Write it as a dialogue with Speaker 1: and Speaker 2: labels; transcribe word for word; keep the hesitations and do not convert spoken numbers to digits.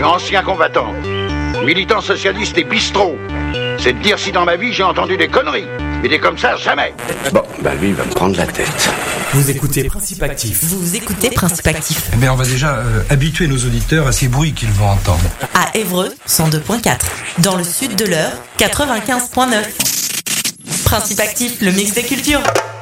Speaker 1: suis ancien combattant, militant socialiste et bistrot. C'est de dire si dans ma vie j'ai entendu des conneries. Mais des comme ça, jamais.
Speaker 2: Bon, bah lui, il va me prendre la tête.
Speaker 3: Vous écoutez Principe Actif.
Speaker 4: Vous écoutez Principe Actif.
Speaker 5: Eh bien, on va déjà euh, habituer nos auditeurs à ces bruits qu'ils vont entendre.
Speaker 4: À Évreux, cent deux virgule quatre. Dans le sud de l'Eure, quatre-vingt-quinze virgule neuf. Principe Actif, le mix des cultures.